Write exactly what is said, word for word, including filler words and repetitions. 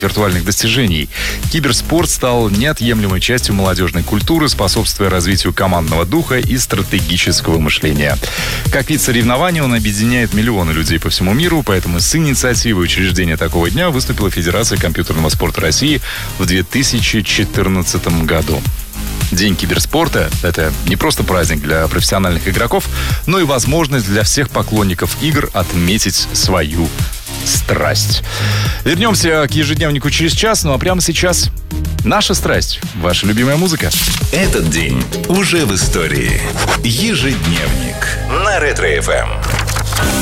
виртуальных достижений. Киберспорт стал неотъемлемой частью молодежной культуры, способствуя развитию командного духа и стратегического мышления. Как вид соревнований он объединяет миллионы людей по всему миру, поэтому с инициативой учреждения такого дня выступила Федерация компьютерного спорта России в две тысячи четырнадцатом году. День киберспорта – это не просто праздник для профессиональных игроков, но и возможность для всех поклонников игр отметить свою страсть. Вернемся к ежедневнику через час, ну а прямо сейчас наша страсть, ваша любимая музыка. Этот день уже в истории. Ежедневник на Ретро-эф эм.